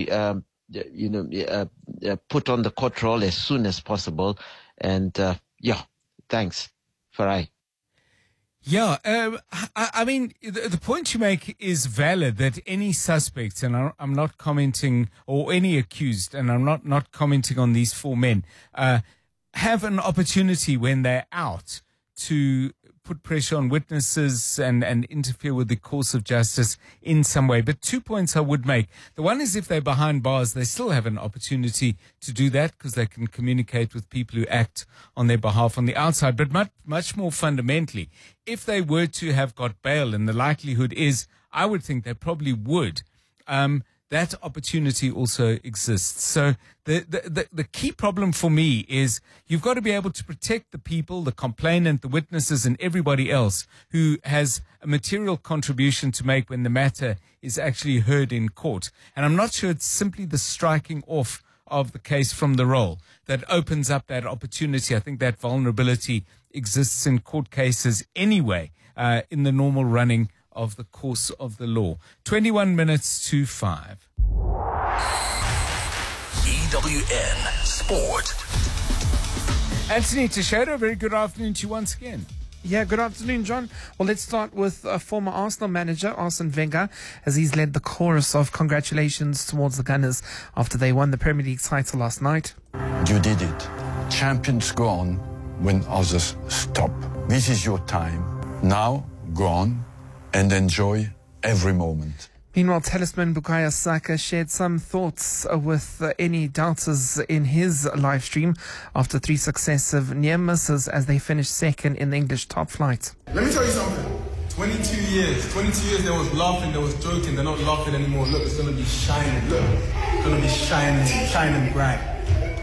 put on the court roll as soon as possible. And, thanks. Farai. Yeah, I mean, the point you make is valid that any suspects, and I'm not commenting, or any accused, and I'm not commenting on these four men, have an opportunity when they're out to put pressure on witnesses and interfere with the course of justice in some way. But 2 points I would make. The one is if they're behind bars, they still have an opportunity to do that because they can communicate with people who act on their behalf on the outside. But much more fundamentally, if they were to have got bail, and the likelihood is, I would think they probably would, that opportunity also exists. So the key problem for me is you've got to be able to protect the people, the complainant, the witnesses, and everybody else who has a material contribution to make when the matter is actually heard in court. And I'm not sure it's simply the striking off of the case from the roll that opens up that opportunity. I think that vulnerability exists in court cases anyway, in the normal running of the course of the law. 21 minutes to 5. EWN Sport. Anthony Teixeira, very good afternoon to you once again. Yeah, good afternoon, John. Well, let's start with former Arsenal manager Arsene Wenger, as he's led the chorus of congratulations towards the Gunners after they won the Premier League title last night. You did it. Champions go on when others stop. This is your time. Now, go on and enjoy every moment. Meanwhile, talisman Bukayo Saka shared some thoughts with any doubters in his live stream after 3 successive near misses as they finished second in the English top flight. Let me tell you something. 22 years there was laughing, there was joking. They're not laughing anymore. Look, it's going to be shining. Look, it's going to be shining bright.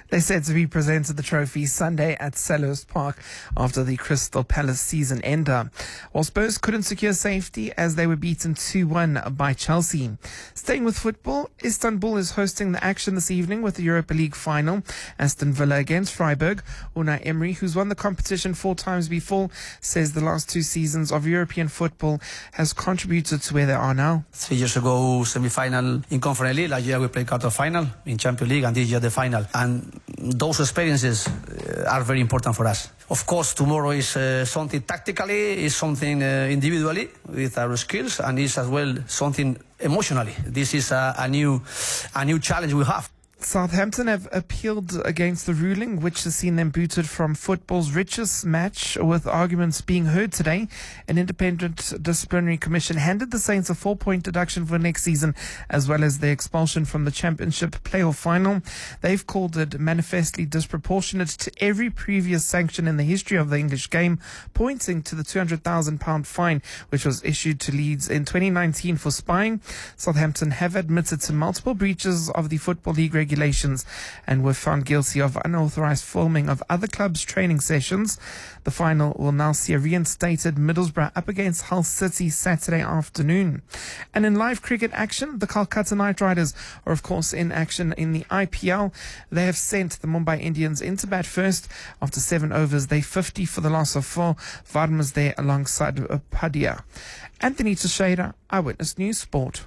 They're set to be presented the trophy Sunday at Selhurst Park after the Crystal Palace season ender. While Spurs couldn't secure safety as they were beaten 2-1 by Chelsea. Staying with football, Istanbul is hosting the action this evening with the Europa League final. Aston Villa against Freiburg. Unai Emery, who's won the competition 4 times before, says the last 2 seasons of European football has contributed to where they are now. 3 years ago, semi-final in Conference League. Last year we played quarter-final in Champions League, and this year the final. And those experiences are very important for us. Of course, tomorrow is something tactically, is something individually with our skills, and is as well something emotionally. This is a new challenge we have. Southampton have appealed against the ruling, which has seen them booted from football's richest match, with arguments being heard today. An independent disciplinary commission handed the Saints a 4-point deduction for next season, as well as their expulsion from the championship playoff final. They've called it manifestly disproportionate to every previous sanction in the history of the English game, pointing to the £200,000 fine, which was issued to Leeds in 2019 for spying. Southampton have admitted to multiple breaches of the Football League regulations and were found guilty of unauthorized filming of other clubs' training sessions. The final will now see a reinstated Middlesbrough up against Hull City Saturday afternoon. And in live cricket action, the Kolkata Knight Riders are of course in action in the IPL. They have sent the Mumbai Indians into bat first. After 7 overs, they 50 for the loss of 4. Varma's there alongside Padia. Anthony Teixeira, Eyewitness News Sport.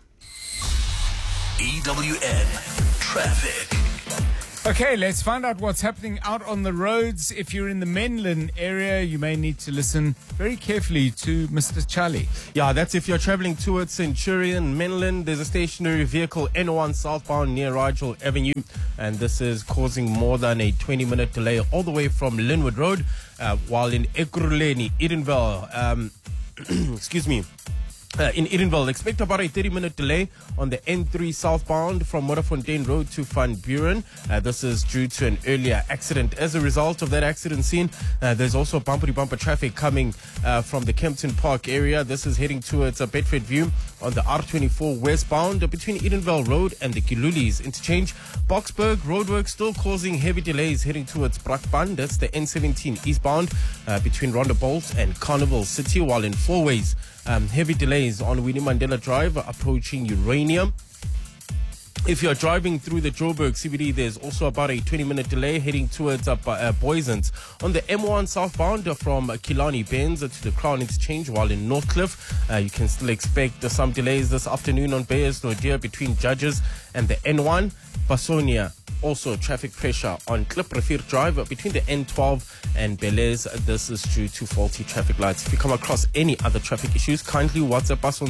EWN Traffic. Okay, let's find out what's happening out on the roads. If you're in the Menlyn area, you may need to listen very carefully to Mr. Charlie. Yeah, that's if you're traveling towards Centurion, Menlyn. There's a stationary vehicle N1 southbound near Rigel Avenue, and this is causing more than a 20-minute delay all the way from Linwood Road, while in Ekurhuleni, Edenvale, excuse me, in Edenvale, expect about a 30-minute delay on the N3 southbound from Modderfontein Road to Van Buren. This is due to an earlier accident. As a result of that accident scene, there's also bumper-to-bumper traffic coming from the Kempton Park area. This is heading towards Bedford View on the R24 westbound between Edenvale Road and the Kilulis interchange. Boksburg roadwork still causing heavy delays heading towards Brakpan. That's the N17 eastbound between Rondebolt and Carnival City, while in Four Ways, heavy delays on Winnie Mandela Drive approaching Uranium. If you're driving through the Joburg CBD, there's also about a 20-minute delay heading towards Boysons. On the M1 southbound from Killarney Benz to the Crown Interchange, while in Northcliffe, you can still expect some delays this afternoon on Bayers Naudé between Judges and the N1. Basonia, also traffic pressure on Kliprefir Drive between the N12 and Belize. This is due to faulty traffic lights. If you come across any other traffic issues, kindly WhatsApp us on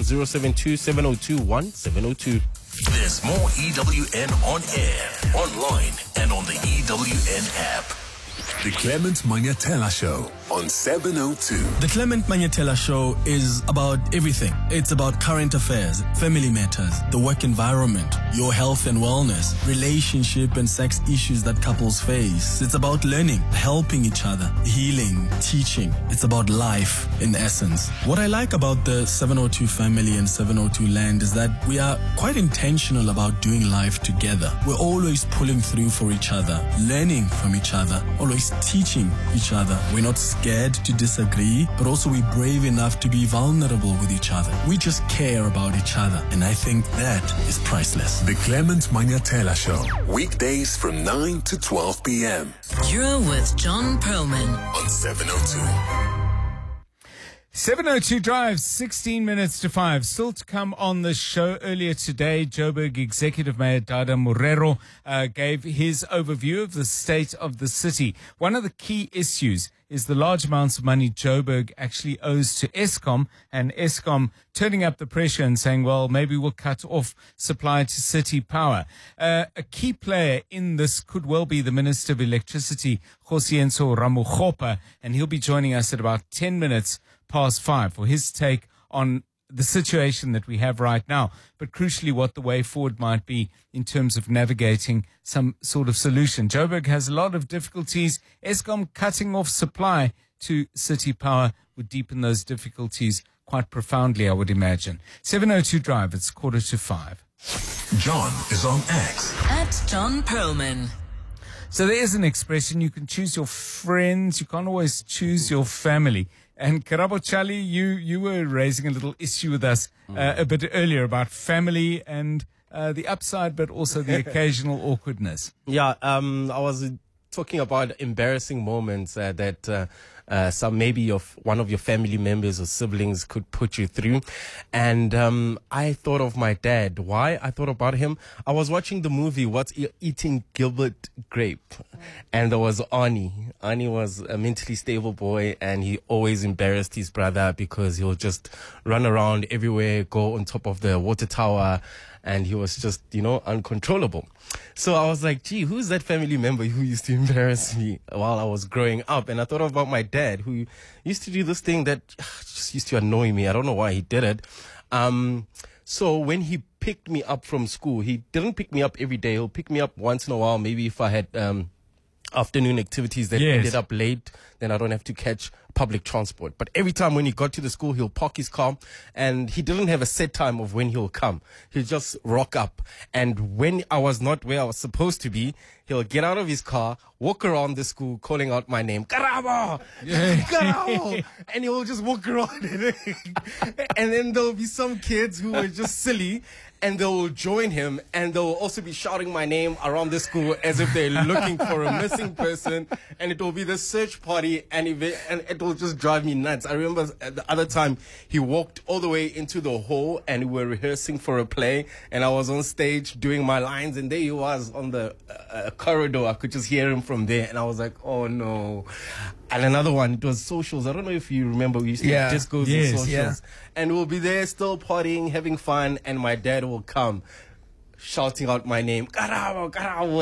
072-702-1702. There's more EWN on air, online, and on the EWN app. The Clement Manyatela Show on 702. The Clement Manyatela Show is about everything. It's about current affairs, family matters, the work environment, your health and wellness, relationship and sex issues that couples face. It's about learning, helping each other, healing, teaching. It's about life in essence. What I like about the 702 family and 702 land is that we are quite intentional about doing life together. We're always pulling through for each other, learning from each other, always teaching each other. We're not scared to disagree, but also we're brave enough to be vulnerable with each other. We just care about each other, and I think that is priceless. The Clement Manyatela Show, weekdays from 9 to 12 p.m. You're with John Perlman on 702. 702 Drive, 16 minutes to 5. Still to come on the show. Earlier today, Joburg Executive Mayor Dada Morero gave his overview of the state of the city. One of the key issues is the large amounts of money Joburg actually owes to Eskom, and Eskom turning up the pressure and saying, well, maybe we'll cut off supply to city power. A key player in this could well be the Minister of Electricity, Kgosientsho Ramokgopa, and he'll be joining us at about 10 minutes past 5 for his take on the situation that we have right now, but crucially what the way forward might be in terms of navigating some sort of solution. Joburg has a lot of difficulties. Eskom cutting off supply to city power would deepen those difficulties quite profoundly, I would imagine. 702 Drive, it's 4:45. John is on X. at John Perlman. So there is an expression, you can choose your friends, you can't always choose your family. And Karabo Chali, you were raising a little issue with us a bit earlier about family and the upside, but also the occasional awkwardness. Yeah, I was talking about embarrassing moments that some maybe one of your family members or siblings could put you through. And I thought of my dad. Why I thought about him? I was watching the movie What's Eating Gilbert Grape, and there was Arnie. Arnie was a mentally stable boy, and he always embarrassed his brother because he'll just run around everywhere, go on top of the water tower, and he was just, uncontrollable. So I was like, gee, who's that family member who used to embarrass me while I was growing up? And I thought about my dad, who used to do this thing that just used to annoy me. I don't know why he did it. So when he picked me up from school, he didn't pick me up every day. He'll pick me up once in a while, maybe if I had afternoon activities that ended up late, then I don't have to catch public transport. But every time when he got to the school, he'll park his car, and he didn't have a set time of when he'll come. He'll just rock up. And when I was not where I was supposed to be, he'll get out of his car, walk around the school calling out my name, Karabo! Karabo! And he'll just walk around. And then there'll be some kids who are just silly, and they'll join him, and they'll also be shouting my name around the school as if they're looking for a missing person, and it will be the search party, and it will just drive me nuts. I remember the other time he walked all the way into the hall, and we were rehearsing for a play, and I was on stage doing my lines, and there he was on the corridor. I could just hear him from there, and I was like, oh no. And another one, it was socials. I don't know if you remember, we used to discos and socials. Yeah. And we'll be there still partying, having fun, and my dad will come shouting out my name, Karabo, Karabo.